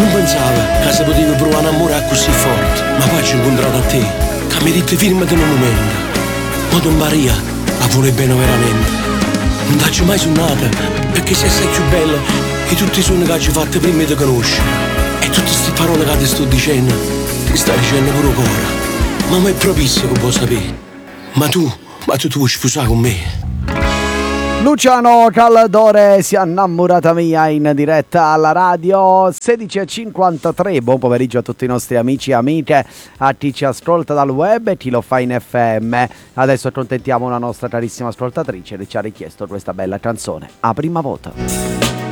Non pensavo che si poteva provare un amore così forte, ma poi ci ho incontrato a te, che mi hai detto firmati in un momento. Ma Don Maria la vuole bene veramente. Non t'ho mai suonata, perché sei più bella di tutti i suoni che ci fatto prima di conoscere. E tutte queste parole che ti sto dicendo, ti stai dicendo pure cuore. Ma è propizio che può sapere. Ma tu ti vuoi sposare con me? Luciano Calladore, si è innamorata mia in diretta alla radio 16:53. Buon pomeriggio a tutti i nostri amici e amiche, a chi ci ascolta dal web e chi lo fa in FM. Adesso accontentiamo una nostra carissima ascoltatrice che ci ha richiesto questa bella canzone a prima volta.